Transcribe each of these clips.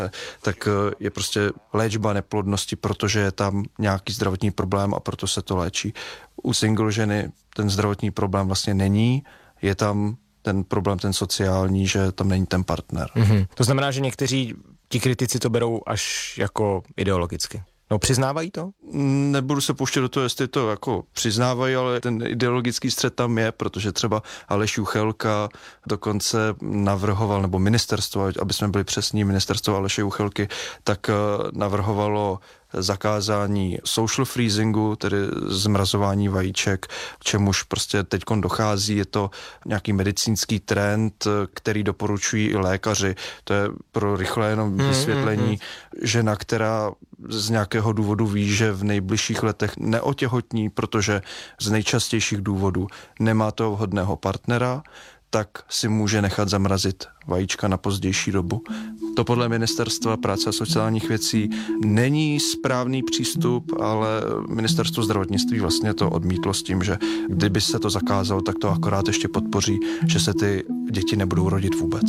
tak je prostě léčba neplodnosti, protože je tam nějaký zdravotní problém a proto se to léčí. U single ženy ten zdravotní problém vlastně není, je tam ten problém, ten sociální, že tam není ten partner. Mm-hmm. To znamená, že někteří ti kritici to berou až jako ideologicky. No, přiznávají to? Nebudu se pouštět do toho, jestli to jako přiznávají, ale ten ideologický střet tam je, protože třeba Aleš Juchelka dokonce navrhoval, nebo ministerstvo, aby jsme byli přesní, ministerstvo Aleše Juchelky, tak navrhovalo zakázání social freezingu, tedy zmrazování vajíček, k čemuž prostě teďkon dochází. Je to nějaký medicínský trend, který doporučují i lékaři. To je pro rychlé jenom vysvětlení. Žena, která z nějakého důvodu ví, že v nejbližších letech neotěhotní, protože z nejčastějších důvodů nemá toho vhodného partnera, tak si může nechat zamrazit vajíčka na pozdější dobu. To podle Ministerstva práce a sociálních věcí není správný přístup, ale Ministerstvo zdravotnictví vlastně to odmítlo s tím, že kdyby se to zakázalo, tak to akorát ještě podpoří, že se ty děti nebudou rodit vůbec.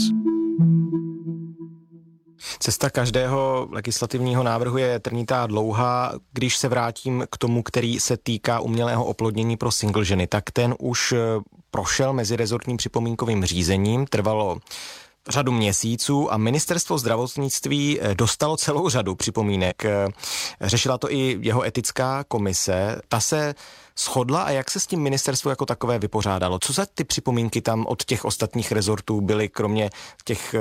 Cesta každého legislativního návrhu je trnitá dlouhá. Když se vrátím k tomu, který se týká umělého oplodnění pro single ženy, tak ten už prošel mezirezortním připomínkovým řízením, trvalo řadu měsíců a Ministerstvo zdravotnictví dostalo celou řadu připomínek. Řešila to i jeho etická komise. Ta se shodla a jak se s tím ministerstvo jako takové vypořádalo? Co za ty připomínky tam od těch ostatních rezortů byly, kromě těch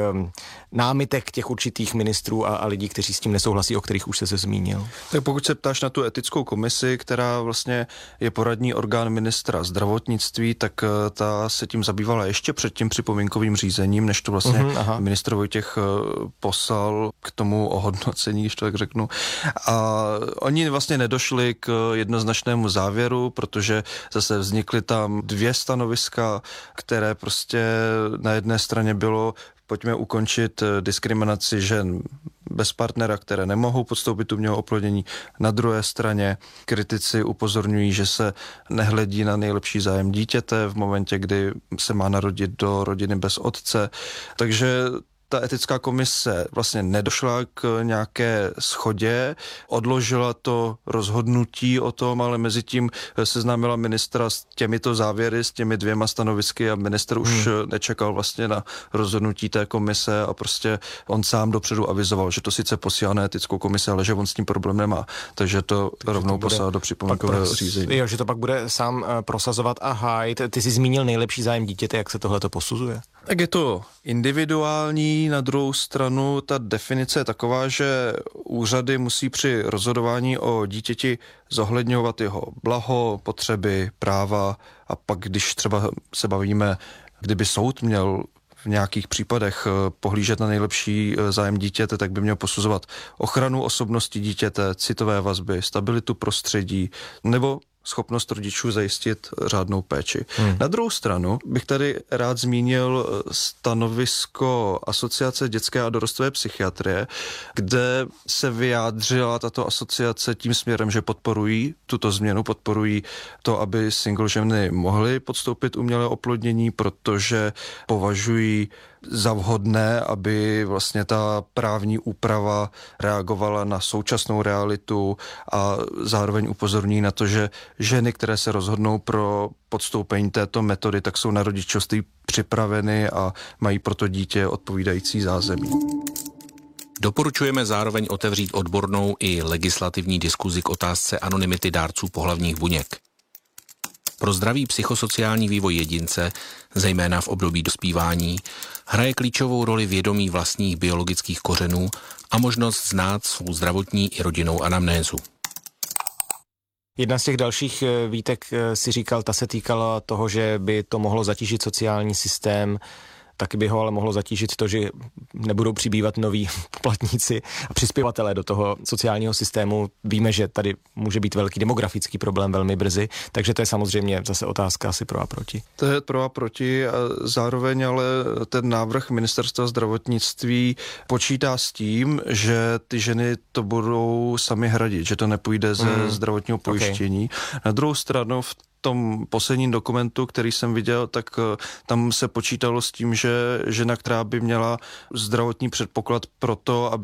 námitek těch určitých ministrů a lidí, kteří s tím nesouhlasí, o kterých už se zmínil? Tak pokud se ptáš na tu etickou komisi, která vlastně je poradní orgán ministra zdravotnictví, tak ta se tím zabývala ještě před tím připomínkovým řízením, než to vlastně ministr Vojtěch poslal k tomu ohodnocení, když to tak řeknu. A oni vlastně nedošli k jednoznačnému závěru, protože zase vznikly tam dvě stanoviska, které prostě na jedné straně bylo, pojďme ukončit diskriminaci žen bez partnera, které nemohou podstoupit umělé oplodnění. Na druhé straně kritici upozorňují, že se nehledí na nejlepší zájem dítěte v momentě, kdy se má narodit do rodiny bez otce. Takže ta etická komise vlastně nedošla k nějaké shodě, odložila to rozhodnutí o tom, ale mezi tím seznámila ministra s těmito závěry, s těmi dvěma stanovisky a ministr už nečekal vlastně na rozhodnutí té komise a prostě on sám dopředu avizoval, že to sice posílá na etickou komisi, ale že on s tím problém nemá, takže to rovnou poslal do připomínkového řízení. Jo, že to pak bude sám prosazovat a hájit. Ty jsi zmínil nejlepší zájem dítěte, jak se tohleto posuzuje? Tak je to individuální, na druhou stranu ta definice je taková, že úřady musí při rozhodování o dítěti zohledňovat jeho blaho, potřeby, práva a pak, když třeba se bavíme, kdyby soud měl v nějakých případech pohlížet na nejlepší zájem dítěte, tak by měl posuzovat ochranu osobnosti dítěte, citové vazby, stabilitu prostředí nebo schopnost rodičů zajistit řádnou péči. Na druhou stranu bych tady rád zmínil stanovisko Asociace dětské a dorostové psychiatrie, kde se vyjádřila tato asociace tím směrem, že podporují tuto změnu, podporují to, aby single ženy mohly podstoupit umělé oplodnění, protože považují za vhodné, aby vlastně ta právní úprava reagovala na současnou realitu a zároveň upozorní na to, že ženy, které se rozhodnou pro podstoupení této metody, tak jsou na rodičovství připraveny a mají proto dítě odpovídající zázemí. Doporučujeme zároveň otevřít odbornou i legislativní diskuzi k otázce anonymity dárců pohlavních buněk. Pro zdravý psychosociální vývoj jedince, zejména v období dospívání, hraje klíčovou roli vědomí vlastních biologických kořenů a možnost znát svou zdravotní i rodinnou anamnézu. Jedna z těch dalších výtek si říkal, ta se týkala toho, že by to mohlo zatížit sociální systém, taky by ho ale mohlo zatížit to, že nebudou přibývat noví poplatníci a přispěvatelé do toho sociálního systému. Víme, že tady může být velký demografický problém velmi brzy, takže to je samozřejmě zase otázka asi pro a proti. To je pro a proti a zároveň ale ten návrh Ministerstva zdravotnictví počítá s tím, že ty ženy to budou sami hradit, že to nepůjde ze zdravotního pojištění. Okay. Na druhou stranu v tom posledním dokumentu, který jsem viděl, tak tam se počítalo s tím, že žena, která by měla zdravotní předpoklad pro to, aby